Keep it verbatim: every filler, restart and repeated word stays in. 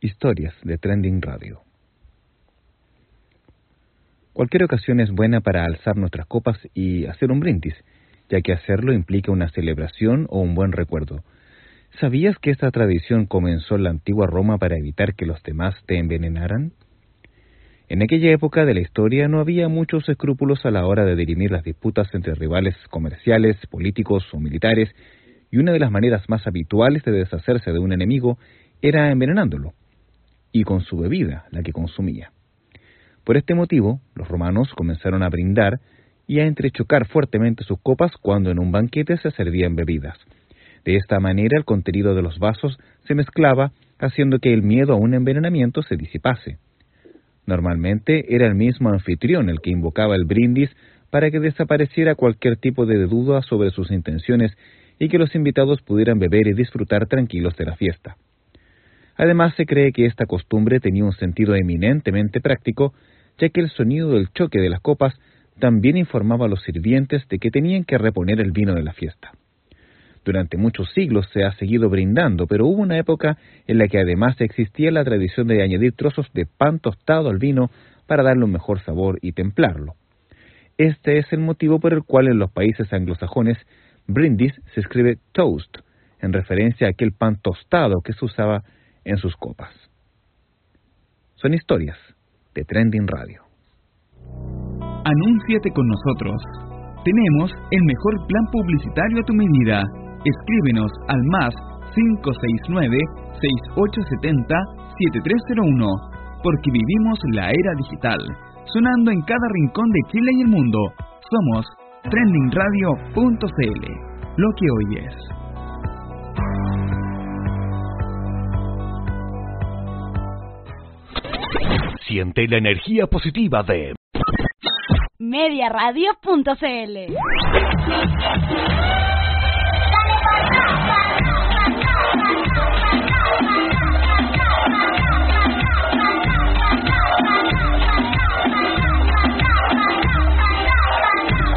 Historias de Trending Radio. Cualquier ocasión es buena para alzar nuestras copas y hacer un brindis, ya que hacerlo implica una celebración o un buen recuerdo. ¿Sabías que esta tradición comenzó en la antigua Roma para evitar que los demás te envenenaran? En aquella época de la historia no había muchos escrúpulos a la hora de dirimir las disputas entre rivales comerciales, políticos o militares, y una de las maneras más habituales de deshacerse de un enemigo era envenenándolo, y con su bebida, la que consumía. Por este motivo, los romanos comenzaron a brindar y a entrechocar fuertemente sus copas cuando en un banquete se servían bebidas. De esta manera el contenido de los vasos se mezclaba, haciendo que el miedo a un envenenamiento se disipase. Normalmente era el mismo anfitrión el que invocaba el brindis para que desapareciera cualquier tipo de duda sobre sus intenciones y que los invitados pudieran beber y disfrutar tranquilos de la fiesta. Además, se cree que esta costumbre tenía un sentido eminentemente práctico, ya que el sonido del choque de las copas también informaba a los sirvientes de que tenían que reponer el vino de la fiesta. Durante muchos siglos se ha seguido brindando, pero hubo una época en la que además existía la tradición de añadir trozos de pan tostado al vino para darle un mejor sabor y templarlo. Este es el motivo por el cual en los países anglosajones brindis se escribe toast, en referencia a aquel pan tostado que se usaba en sus copas. Son historias de Trending Radio. Anúnciate con nosotros. Tenemos el mejor plan publicitario a tu medida. Escríbenos al más cinco seis nueve, seis ocho siete cero, siete tres cero uno, porque vivimos la era digital, sonando en cada rincón de Chile y el mundo. Somos trending radio punto c l, lo que oyes. Siente la energía positiva de media radio punto c l.